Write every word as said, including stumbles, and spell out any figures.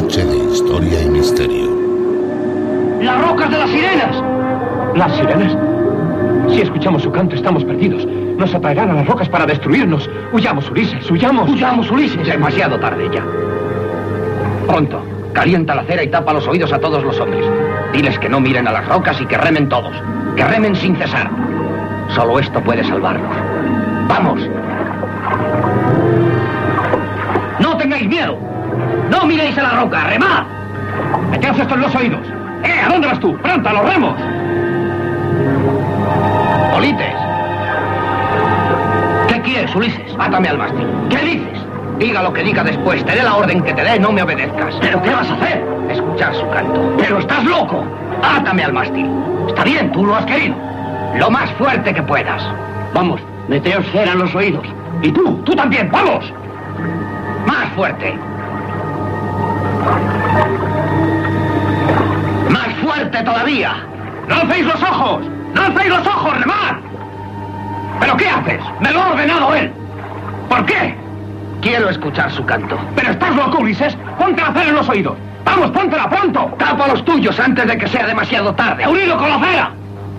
noche de historia y misterio. ¡Las rocas de las sirenas! ¿Las sirenas? Si escuchamos su canto, estamos perdidos. Nos atraerán a las rocas para destruirnos. Huyamos, Ulises, huyamos. ¡Huyamos, Ulises! Demasiado tarde ya. Pronto, calienta la cera y tapa los oídos a todos los hombres. Diles que no miren a las rocas y que remen todos. Que remen sin cesar. Solo esto puede salvarnos. ¡Vamos! ¡No tengáis miedo! ¡No miréis a la roca! ¡Remad! ¡Meteos esto en los oídos! ¡Eh! ¿A dónde vas tú? ¡Pronto, a los remos! ¡Polites! ¿Qué quieres, Ulises? Átame al mástil. ¿Qué dices? Diga lo que diga después. Te dé la orden que te dé, no me obedezcas. ¿Pero qué vas a hacer? Escuchar su canto. ¡Pero estás loco! Átame al mástil. Está bien, tú lo has querido. Lo más fuerte que puedas. Vamos, meteos cera en los oídos. Y tú, tú también, ¡vamos! Más fuerte. Más fuerte todavía. ¡No alcéis los ojos! ¡No alcéis los ojos, remad! ¿Pero qué haces? ¡Me lo ha ordenado él! ¿Por qué? Quiero escuchar su canto. ¿Pero estás loco, Ulises? ¡Ponte la cera en los oídos! ¡Vamos, póntela pronto! ¡Tapa los tuyos antes de que sea demasiado tarde! ¡Unido con la cera!